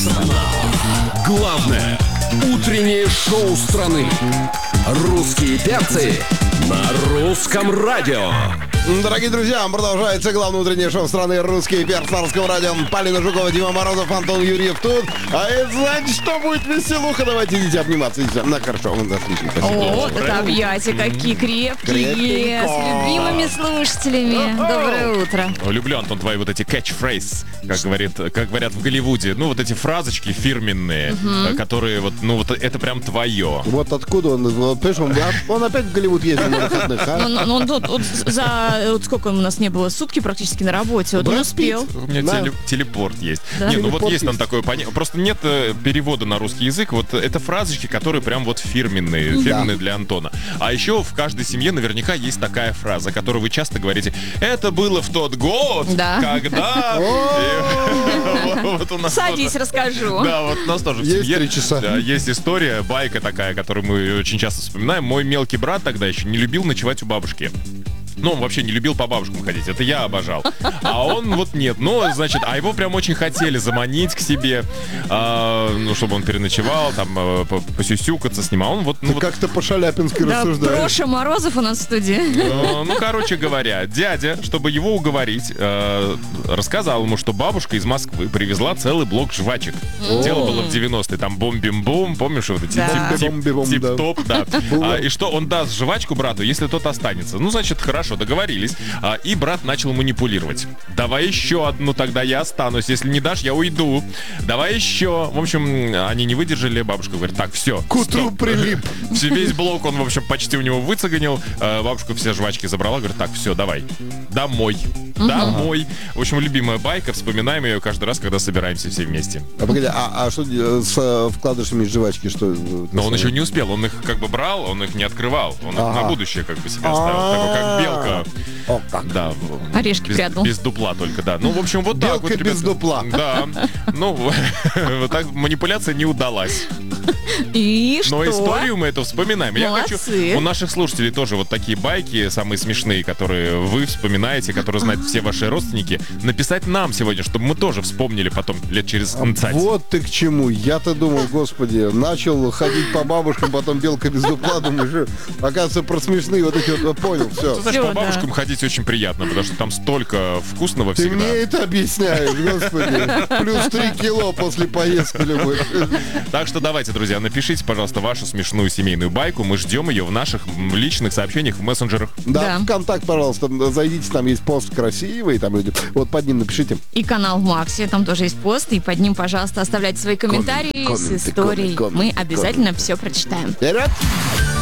Страна. Главное утреннее шоу страны. Русские перцы на русском радио. Дорогие друзья, продолжается главное утреннее шоу страны «Русские перцы» на русском радио. Полина Жукова, Дима Морозов, Антон Юрьев тут. А это значит, что будет веселуха. Давайте идите обниматься. Идите. Ну, хорошо, отлично. Спасибо. О, это объятия какие крепкие. С любимыми слушателями. Доброе утро. Люблю, Антон, твои вот эти catchphrase, как говорят в Голливуде. Ну, вот эти фразочки фирменные, которые вот, ну, вот это прям твое. Вот откуда он, понимаешь, он опять в Голливуд ездил на выходных, а? Он тут вот вот сколько у нас не было, сутки практически на работе, вот он успел. У меня телепорт есть. Да? Не, ну вот Телепорт есть там есть. такое понятие. Просто нет перевода на русский язык. Вот это фразочки, которые прям вот фирменные для Антона. А еще в каждой семье наверняка есть такая фраза, которую вы часто говорите: это было в тот год, Да. когда... Садись, расскажу. Да, вот у нас тоже в Есть семье 3 часа. да, есть история, байка такая, которую мы очень часто вспоминаем. Мой мелкий брат тогда еще не любил ночевать у бабушки. Ну, он вообще не любил по бабушкам ходить, это я обожал. А он вот нет. Ну, значит, а его прям очень хотели заманить к себе, ну, чтобы он переночевал, там, посюсюкаться с ним. А он вот... Ну, Ты вот, как-то по-шаляпински Да, рассуждаешь. Проша Морозов у нас в студии. ну, короче говоря, дядя, чтобы его уговорить, рассказал ему, что бабушка из Москвы привезла целый блок жвачек. Дело было в 90-е, там бом-бим-бом, помнишь, вот эти Да. тип-топ, да. И что он даст жвачку брату, если тот останется. Ну, значит, хорошо, договорились. И брат начал манипулировать. Давай еще одну, тогда я останусь. Если не дашь, я уйду. Давай еще. В общем, они не выдержали. Бабушка говорит: так, все. К утру прилип. Весь блок он, в общем, почти у него выцеганил. Бабушка все жвачки забрала. Говорит: так, все, давай. Домой. Домой. В общем, любимая байка. Вспоминаем ее каждый раз, когда собираемся все вместе. А погоди, а что с вкладышами жвачки? Что? Но он еще не успел. Он их как бы брал, он их не открывал. Он их на будущее как бы себе оставил. Такой, как белка. О, как. Да. Орешки прятал. Без дупла только, да. Ну, в общем, вот так Белка вот, без ребята. дупла. Да. Ну, вот так манипуляция не удалась. И что? Но историю мы эту вспоминаем. Я Молодцы. хочу у наших слушателей тоже вот такие байки, самые смешные, которые вы вспоминаете, которые знают все ваши родственники, написать нам сегодня, чтобы мы тоже вспомнили потом лет через 20. Вот ты к чему. Я-то думал, господи, начал ходить по бабушкам, потом белка без дупла, думаю, оказывается, про смешные вот эти вот, понял, все. Ты знаешь, Всё, по бабушкам да. ходить очень приятно, потому что там столько вкусного Ты всегда. мне это объясняешь, господи. Плюс 3 кило после поездки любой. Так что давайте, друзья, напишите, пожалуйста, вашу смешную семейную байку. Мы ждем ее в наших личных сообщениях в мессенджерах. Да, Да. ВКонтакт, пожалуйста, зайдите, там есть пост красивый, там люди. Вот под ним напишите. И канал в Максе, там тоже есть пост, и под ним, пожалуйста, оставляйте свои комментарии с комменты, историей. комменты, Мы обязательно комменты. все прочитаем. Вперед!